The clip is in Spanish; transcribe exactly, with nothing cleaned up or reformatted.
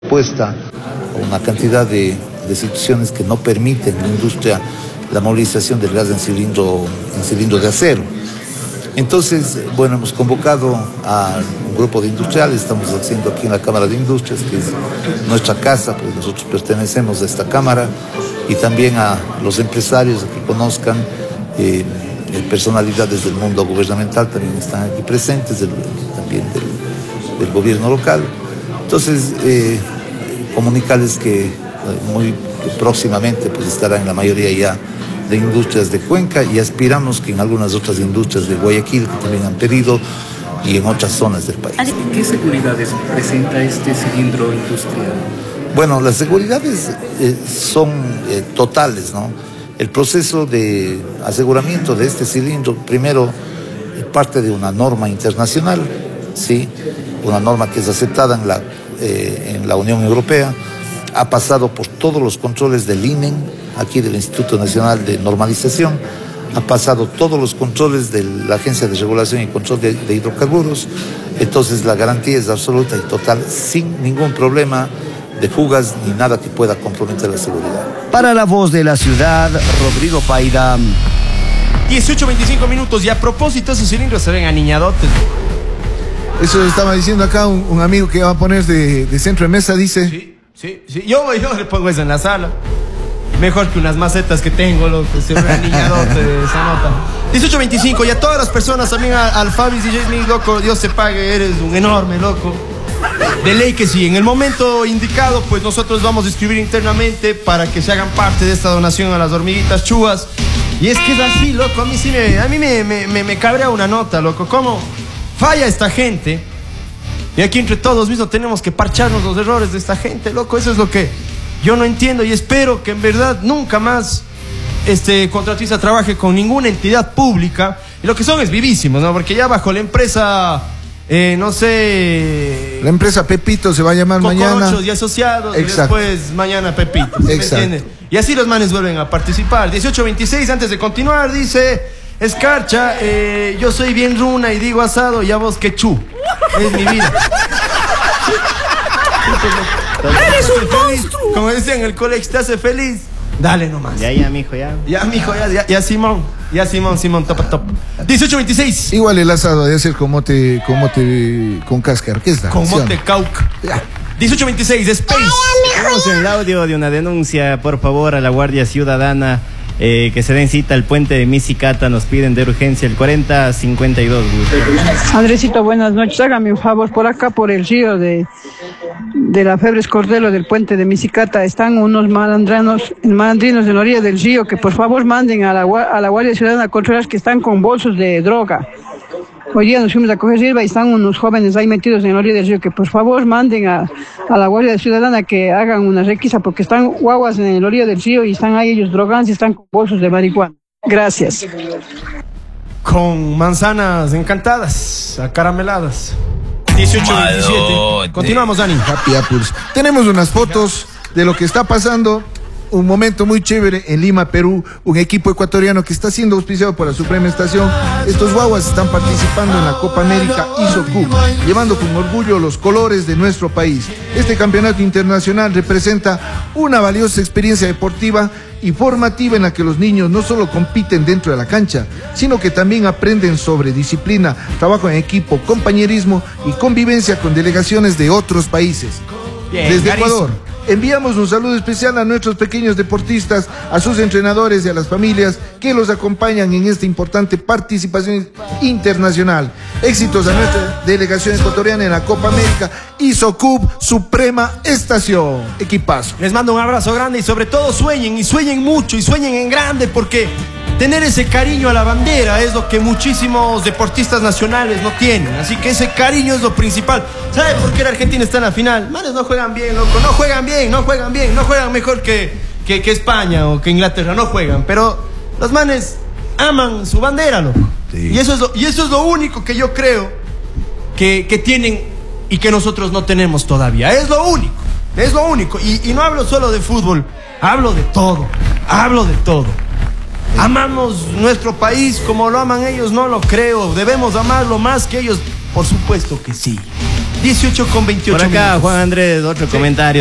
respuesta a una cantidad de, de situaciones que no permiten en la industria la movilización del gas en cilindro, en cilindro de acero. Entonces, bueno, hemos convocado a un grupo de industriales, estamos haciendo aquí en la Cámara de Industrias, que es nuestra casa, pues nosotros pertenecemos a esta Cámara, y también a los empresarios que conozcan, eh, personalidades del mundo gubernamental también están aquí presentes, del, también del, del gobierno local. Entonces, eh, comunicarles que eh, muy próximamente pues estará en la mayoría ya de industrias de Cuenca, y aspiramos que en algunas otras industrias de Guayaquil que también han pedido, y en otras zonas del país. ¿Qué seguridades presenta este cilindro industrial? Bueno, las seguridades eh, son eh, totales, ¿no? El proceso de aseguramiento de este cilindro, primero, parte de una norma internacional, ¿sí? Una norma que es aceptada en la, eh, en la Unión Europea, ha pasado por todos los controles del I N E N, aquí del Instituto Nacional de Normalización, ha pasado todos los controles de la Agencia de Regulación y Control de, de Hidrocarburos. Entonces la garantía es absoluta y total, sin ningún problema de fugas ni nada que pueda comprometer la seguridad. Para La Voz de la Ciudad, Rodrigo Paida. dieciocho veinticinco minutos, y a propósito, esos cilindros se ven aniñadotes. Eso estaba diciendo acá un, un amigo que va a poner de, de centro de mesa, dice. Sí, sí, sí. Yo, yo le pongo eso en la sala. Mejor que unas macetas que tengo, loco, se ve aniñadote esa nota. dieciocho veinticinco, y a todas las personas, también a, al Fabis y Jasmine, loco, Dios te pague, eres un enorme, loco. De ley que sí, en el momento indicado, pues nosotros vamos a escribir internamente para que se hagan parte de esta donación a las hormiguitas chuvas. Y es que es así, loco, a mí sí me, a mí me, me, me, me cabrea una nota, loco, ¿cómo falla esta gente? Y aquí entre todos mismos tenemos que parcharnos los errores de esta gente, loco, eso es lo que yo no entiendo, y espero que en verdad nunca más este contratista trabaje con ninguna entidad pública. Y lo que son es vivísimos, ¿no? Porque ya bajo la empresa... Eh, no sé... La empresa Pepito se va a llamar mañana. Y asociados. Exacto. Y después mañana Pepito. ¿Me entiendes? Y así los manes vuelven a participar. dieciocho veintiséis, antes de continuar, dice Escarcha, eh, yo soy bien runa y digo asado, y a vos que chu. Es mi vida. ¡Eres un monstruo! Como decían en el colegio, te hace feliz. Dale nomás. Ya, ya, mijo, ya. Ya, mijo, ya, ya, ya, Simón. Ya, Simón, Simón, top, top. dieciocho veintiséis. Igual el asado debe ser como te, como te, con cáscara. ¿Qué es la Con mote cauca. dieciocho veintiséis, Space. Tenemos el audio de una denuncia, por favor, a la Guardia Ciudadana. Eh, que se den cita al puente de Misicata, nos piden de urgencia el cuarenta cincuenta y dos. Andresito, buenas noches, hágame un favor, por acá por el río de, de la Febres Cordelo del puente de Misicata están unos malandrinos, malandrinos en la orilla del río, que por favor manden a la, a la Guardia Ciudadana a controlar que están con bolsos de droga. Hoy día nos fuimos a coger sirva y están unos jóvenes ahí metidos en la orilla del río, que por favor manden a, a la Guardia Ciudadana que hagan una requisa, porque están guaguas en la orilla del río y están ahí ellos drogando y están con bolsos de marihuana. Gracias. Con manzanas encantadas, acarameladas. dieciocho veintisiete. Continuamos, Dani. Happy Apples. Tenemos unas fotos de lo que está pasando. Un momento muy chévere en Lima, Perú, un equipo ecuatoriano que está siendo auspiciado por la Suprema Estación. Estos guaguas están participando en la Copa América ISO Cup, llevando con orgullo los colores de nuestro país. Este campeonato internacional representa una valiosa experiencia deportiva y formativa en la que los niños no solo compiten dentro de la cancha, sino que también aprenden sobre disciplina, trabajo en equipo, compañerismo y convivencia con delegaciones de otros países. Bien, desde carísimo. Ecuador, enviamos un saludo especial a nuestros pequeños deportistas, a sus entrenadores y a las familias que los acompañan en esta importante participación internacional. Éxitos a nuestra delegación ecuatoriana en la Copa América ISO Cup Suprema Estación. Equipazo. Les mando un abrazo grande y sobre todo sueñen, y sueñen mucho, y sueñen en grande, porque tener ese cariño a la bandera es lo que muchísimos deportistas nacionales no tienen. Así que ese cariño es lo principal. ¿Sabe por qué la Argentina está en la final? Manes no juegan bien, loco. No juegan bien, no juegan bien. No juegan mejor que, que, que España o que Inglaterra. No juegan. Pero los manes aman su bandera, loco. Sí. Y, eso es lo, y eso es lo único que yo creo que, que tienen y que nosotros no tenemos todavía. Es lo único. Es lo único. Y, y no hablo solo de fútbol. Hablo de todo. Hablo de todo. ¿Amamos nuestro país como lo aman ellos? No lo creo. ¿Debemos amarlo más que ellos? Por supuesto que sí. dieciocho con veintiocho Por acá, minutos. Juan Andrés, otro sí. comentario.